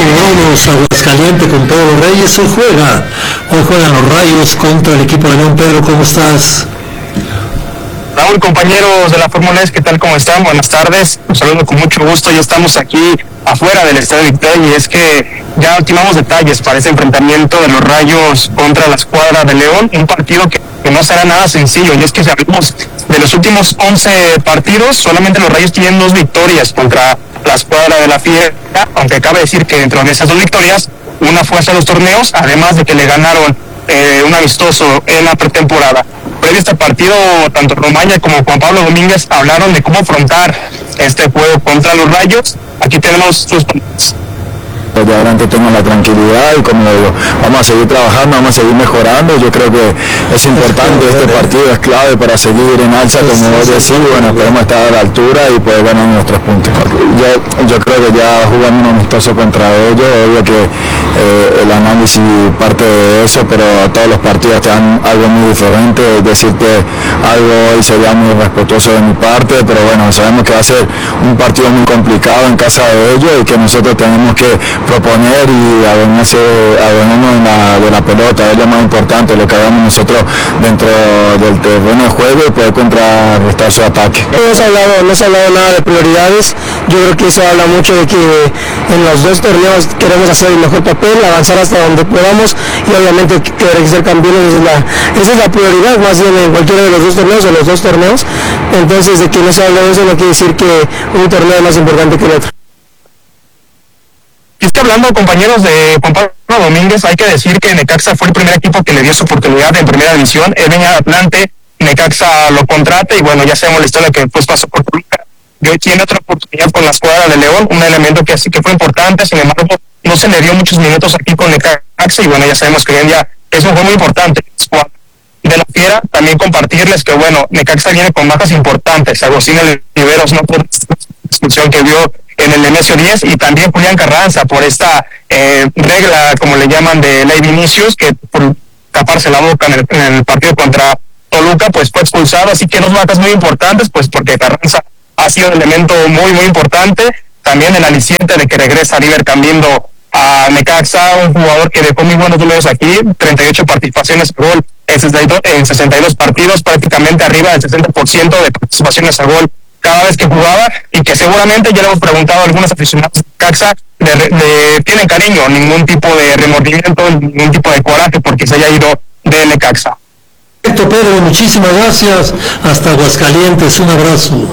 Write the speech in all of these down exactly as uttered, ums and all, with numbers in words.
Vámonos a Aguascalientes con Pedro Reyes. Hoy juega, hoy juegan los Rayos contra el equipo de León. Pedro, ¿cómo estás? Raúl, compañeros de la Fórmula E, ¿qué tal? ¿Cómo están? Buenas tardes. Los saludo con mucho gusto. Ya estamos aquí afuera del Estadio Victoria y es que ya ultimamos detalles para ese enfrentamiento de los Rayos contra la escuadra de León. Un partido que, que no será nada sencillo. Y es que si hablamos de los últimos once partidos, solamente los Rayos tienen dos victorias contra la escuadra de la Fiera, aunque cabe decir que dentro de esas dos victorias, una fue hacia los torneos, además de que le ganaron eh, un amistoso en la pretemporada. Previo a este partido, tanto Romaña como Juan Pablo Domínguez hablaron de cómo afrontar este juego contra los Rayos. Aquí tenemos sus palabras. De adelante tengo la tranquilidad y como digo, vamos a seguir trabajando, vamos a seguir mejorando. Yo creo que es importante, este partido es clave para seguir en alza, como vos decís. Bueno, podemos estar a la altura y poder ganar nuestros puntos. Yo, yo creo que ya jugamos un amistoso contra ellos, obvio que eh, el análisis parte de eso, pero todos los partidos te dan algo muy diferente. Es decir, que algo hoy sería muy respetuoso de mi parte, pero bueno, sabemos que va a ser un partido muy complicado en casa de ellos y que nosotros tenemos que proponer y adornarse, adornarnos en la, de la pelota, es lo más importante, lo que hagamos nosotros dentro del terreno de juego y poder contrarrestar su ataque. No hemos hablado, no se ha hablado nada de prioridades. Yo creo que eso habla mucho de que en los dos torneos queremos hacer el mejor papel, avanzar hasta donde podamos y obviamente querer ser campeones, esa es la, esa es la prioridad, más bien en cualquiera de los dos torneos o los dos torneos. Entonces, de que no se habla de eso no quiere decir que un torneo es más importante que el otro. Y es que hablando, compañeros, de Juan Pablo Domínguez, hay que decir que Necaxa fue el primer equipo que le dio su oportunidad en primera división. Él venía de Atlante, Necaxa lo contrata y bueno, ya sabemos la historia que después pasó por Toluca. Y hoy tiene otra oportunidad con la escuadra de León, un elemento que así que fue importante, sin embargo, no se le dio muchos minutos aquí con Necaxa y bueno, ya sabemos que hoy en día es un juego muy importante. De la Fiera, también compartirles que bueno, Necaxa viene con bajas importantes, Agustín Oliveros, no por la expulsión que vio en el Nemesio diez y también Julián Carranza por esta eh, regla, como le llaman, de ley Vinicius, que por taparse la boca en el, en el partido contra Toluca, pues fue expulsado, así que dos bajas muy importantes, pues porque Carranza ha sido un elemento muy, muy importante, también el aliciente de que regresa River cambiando a Necaxa, un jugador que dejó muy buenos números aquí, treinta y ocho participaciones a gol en sesenta y dos partidos, prácticamente arriba del sesenta por ciento de participaciones a gol cada vez que jugaba y que seguramente ya le hemos preguntado a algunos aficionados de Necaxa, le, le tienen cariño, ningún tipo de remordimiento, ningún tipo de coraje porque se haya ido de Necaxa. Perfecto, Pedro, muchísimas gracias. Hasta Aguascalientes, un abrazo.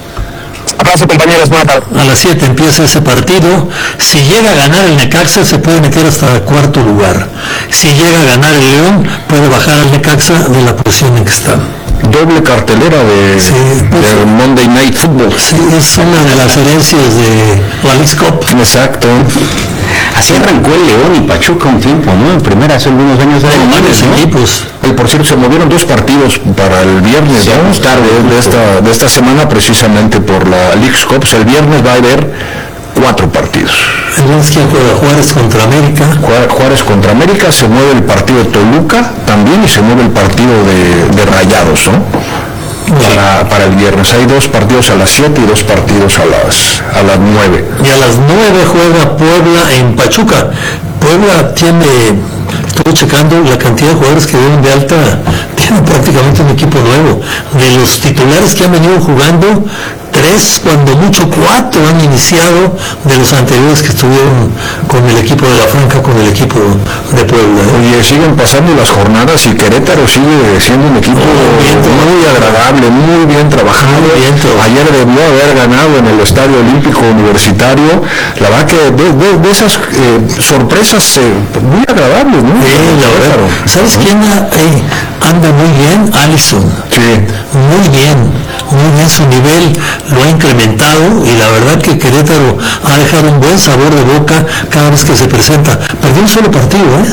Abrazo, compañeros, buenas tardes. A las siete empieza ese partido. Si llega a ganar el Necaxa, se puede meter hasta el cuarto lugar. Si llega a ganar el León, puede bajar al Necaxa de la posición en que está. Doble cartelera de, sí, pues, de Monday Night Football. Sí, es una de las herencias de la Leagues Cup. Exacto. Así arrancó el León y Pachuca un tiempo, ¿no? En primera hace algunos años de varios equipos. Y por cierto, se movieron dos partidos para el viernes, sí, vamos tarde de esta, de esta semana precisamente por la Leagues Cup. El viernes va a haber cuatro partidos. El viernes que juega Juárez contra América. Juárez contra América, se mueve el partido de Toluca también y se mueve el partido de, de Rayados, ¿no? Para, para el viernes hay dos partidos a las siete y dos partidos a las a las nueve. Y a las nueve juega Puebla en Pachuca. Puebla tiene, estoy checando la cantidad de jugadores que dieron de alta, tiene prácticamente un equipo nuevo. De los titulares que han venido jugando, tres, cuando mucho cuatro han iniciado de los anteriores que estuvieron con el equipo de la Franca, con el equipo de Puebla. ¿eh? Oye, siguen pasando las jornadas y Querétaro sigue siendo un equipo oh, bien, muy agradable, muy bien trabajado. Muy bien, ayer debió haber ganado en el Estadio Olímpico Universitario. La verdad que de, de, de esas eh, sorpresas eh, muy agradables, ¿no? Sí, la verdad. ¿Sabes quién eh, anda muy bien? Alisson. Sí. Muy bien, muy bien su nivel. Lo ha incrementado y la verdad que Querétaro ha dejado un buen sabor de boca cada vez que se presenta. Perdió un solo partido, ¿eh?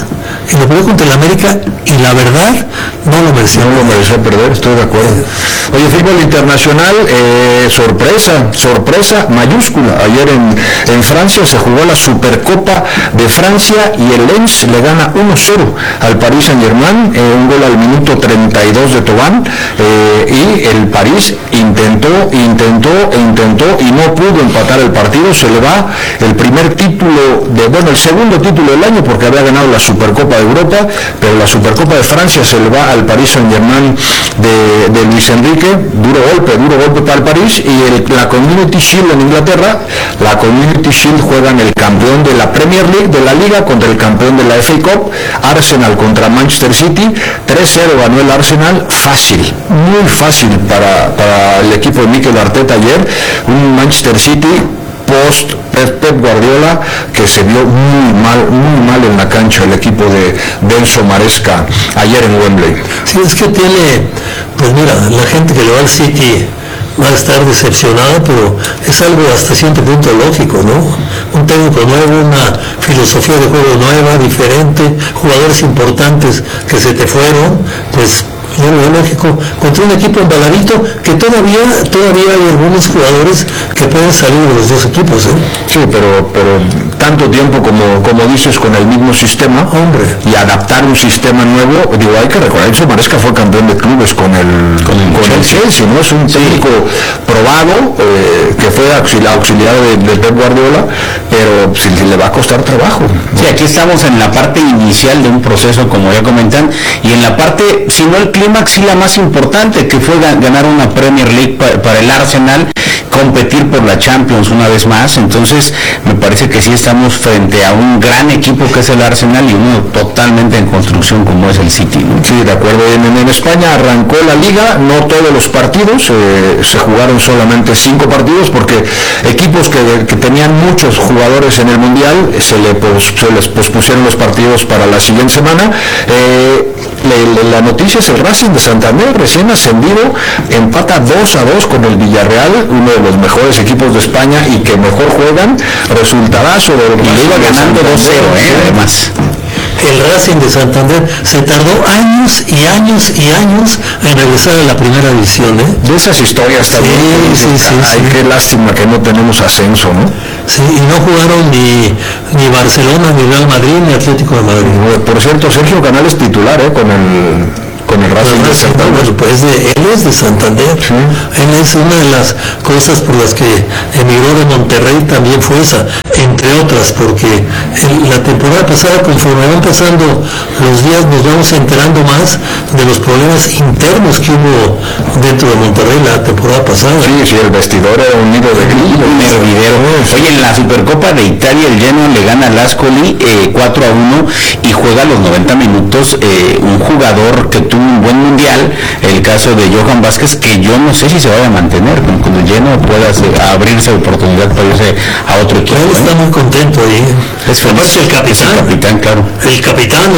y lo perdió contra el América, y la verdad no lo mereció. No lo mereció perder, estoy de acuerdo. Oye, fútbol internacional, eh, sorpresa, sorpresa mayúscula. Ayer en, en Francia se jugó la Supercopa de Francia y el Lens le gana uno cero al Paris Saint-Germain, eh, un gol al minuto treinta y dos de Thauvin, eh, y el París intentó, intentó, intentó y no pudo empatar el partido. Se le va el primer título, de, bueno, el segundo título del año, porque había ganado la Supercopa de Europa, pero la Supercopa de Francia se le va al Paris Saint-Germain de, de Luis Enrique. Duro golpe, duro golpe para el París. Y el, la Community Shield en Inglaterra, la Community Shield juegan el campeón de la Premier League, de la Liga, contra el campeón de la F A Cup, Arsenal contra Manchester City. tres cero ganó el Arsenal, fácil, muy fácil para, para el equipo de Mikel Arteta ayer. Un Manchester City post Pep Guardiola que se vio muy mal, muy mal en la cancha el equipo de, de Enzo Maresca ayer en Wembley. Sí, es que tiene, pues mira, la gente que le va al City va a estar decepcionada, pero es algo hasta cierto punto lógico, ¿no? Un técnico nuevo, una filosofía de juego nueva, diferente, jugadores importantes que se te fueron, pues yo lo veo lógico, contra un equipo embaladito que todavía todavía hay algunos jugadores que pueden salir de los dos equipos, ¿eh? Sí, pero, pero tanto tiempo como, como dices con el mismo sistema, hombre, y adaptar un sistema nuevo, digo, hay que recordar, Enzo Maresca fue campeón de clubes con el, con el, con el Chelsea, ¿no? Es un técnico probado, eh, que fue auxiliar, auxiliar de, de Pep Guardiola, pero si, si le va a costar trabajo, ¿no? Sí, aquí estamos en la parte inicial de un proceso, como ya comentan, y en la parte, si no el clímax, sí la más importante, que fue ganar una Premier League para, para el Arsenal, competir por la Champions una vez más. Entonces me parece que sí estamos frente a un gran equipo que es el Arsenal y uno totalmente en construcción como es el City, ¿no? Sí, de acuerdo. En, en España arrancó la liga, no todos los partidos, eh, se jugaron solamente cinco partidos porque equipos que, que tenían muchos jugadores en el Mundial se, le pos, se les pospusieron los partidos para la siguiente semana. Eh, le, le, la noticia es el Racing de Santander, recién ascendido, empata dos a dos con el Villarreal, uno de los mejores equipos de España y que mejor juegan. Resultadazo del y le iba ganando dos cero, ¿eh? Además. El Racing de Santander se tardó años y años y años en regresar a la primera división, ¿eh? De esas historias también. Sí, sí, sí, Ay, sí. qué lástima que no tenemos ascenso, ¿no? Sí, y no jugaron ni, ni Barcelona, ni Real Madrid, ni Atlético de Madrid. Por cierto, Sergio Canales titular, ¿eh? Con el... con el Racing de Santander. Bueno, pues de, él es de Santander. Sí. Él es una de las cosas por las que emigró de Monterrey, también fue esa, entre otras, porque el, la temporada pasada, conforme van pasando los días, nos vamos enterando más de los problemas internos que hubo dentro de Monterrey la temporada pasada. Sí, sí, el vestidor era un nido de grillo, un hervidero. Oye, en la Supercopa de Italia el Genoa le gana al Ascoli eh, cuatro a uno y juega los noventa minutos eh, un jugador que tuvo un buen mundial, el caso de Johan Vázquez, que yo no sé si se vaya a mantener cuando el Genoa pueda hacer, abrirse oportunidad para irse a otro equipo. Él está ¿eh? muy contento ahí. Es feliz, el capitán. Es el capitán, claro. El capitán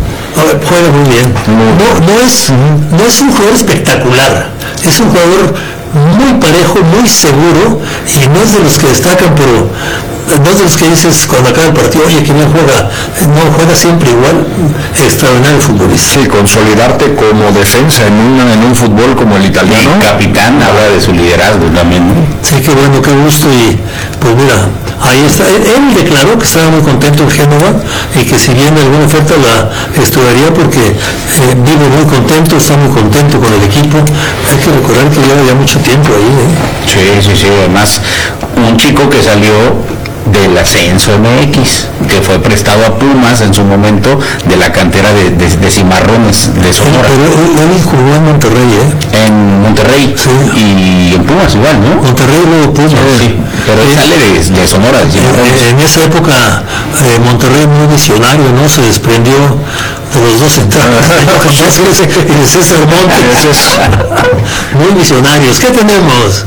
juega muy bien. No, no, es, no es un jugador espectacular, es un jugador muy parejo, muy seguro, y no es de los que destacan, pero no es de los que dices cuando acaba el partido, oye, que bien juega. No, juega siempre igual. Extraordinario futbolista. Sí, consolidarte como defensa en, una, en un fútbol como el italiano. El capitán habla de su liderazgo también, ¿no? Sí, qué bueno, qué gusto. Y pues mira, ahí está. Él, él declaró que estaba muy contento en Génova y que si viene alguna oferta la estudiaría porque eh, vive muy contento, está muy contento con el equipo. Hay que recordar que lleva ya mucho tiempo ahí, ¿eh? Sí, sí, sí. Además, un chico que salió del ascenso M X, que fue prestado a Pumas en su momento de la cantera de, de, de Cimarrones de Sonora. Pero él, él jugó en Monterrey, ¿eh? En Monterrey, sí. Y en Pumas igual, ¿no? Monterrey luego Pumas. Sí, pero él sale de, de Sonora, de Cimarrones. En, en esa época eh, Monterrey muy visionario, ¿no? Se desprendió de los dos centrales y de César Montes. Muy visionarios. ¿Qué tenemos?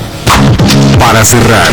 Para cerrar.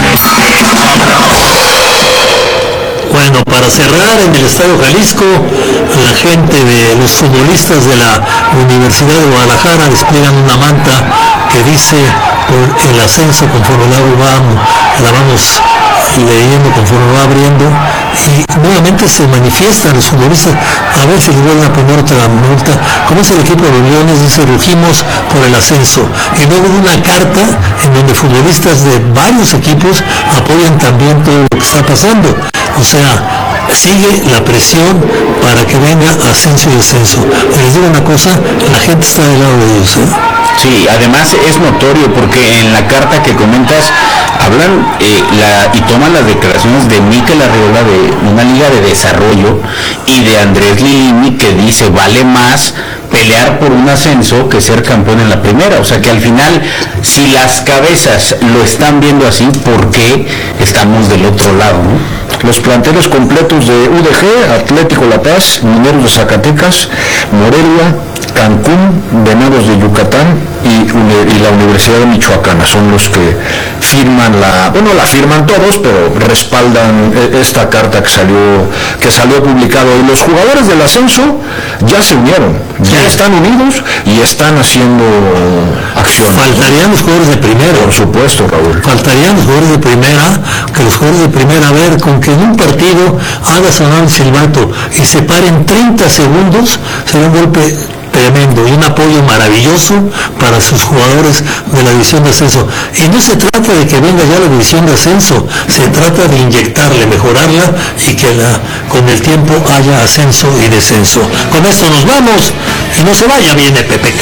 Bueno, para cerrar, en el Estadio Jalisco, la gente de los futbolistas de la Universidad de Guadalajara despliegan una manta que dice por el ascenso, conforme la vamos, la vamos leyendo, conforme va abriendo, y nuevamente se manifiestan los futbolistas, a ver si les vuelven a poner otra multa, como es el equipo de los Leones, dice rugimos por el ascenso, y luego una carta en donde futbolistas de varios equipos apoyan también todo lo que está pasando, o sea, sigue la presión para que venga ascenso y descenso. Y les digo una cosa, la gente está del lado de ellos, ¿eh? Sí, además es notorio porque en la carta que comentas hablan eh, la, y toman las declaraciones de Mikel Arriola de una liga de desarrollo y de Andrés Lilini, que dice vale más pelear por un ascenso que ser campeón en la primera. O sea que al final, si las cabezas lo están viendo así, ¿por qué estamos del otro lado, no? Los planteles completos de U D G, Atlético La Paz, Mineros de Zacatecas, Morelia, Cancún, Venados de Yucatán y, y la Universidad de Michoacana son los que firman la, bueno, la firman todos, pero respaldan esta carta que salió, que salió publicado. Y los jugadores del ascenso ya se unieron, ya están unidos y están haciendo acciones. Faltarían los jugadores de primera. Por supuesto, Raúl. Faltarían los jugadores de primera, que los jugadores de primera, a ver, con que en un partido haga sonar el silbato y se paren treinta segundos, será un golpe tremendo y un apoyo maravilloso para sus jugadores de la división de ascenso. Y no se trata de que venga ya la división de ascenso, se trata de inyectarle, mejorarla y que la, con el tiempo haya ascenso y descenso. Con esto nos vamos y no se vaya, viene Pepe K.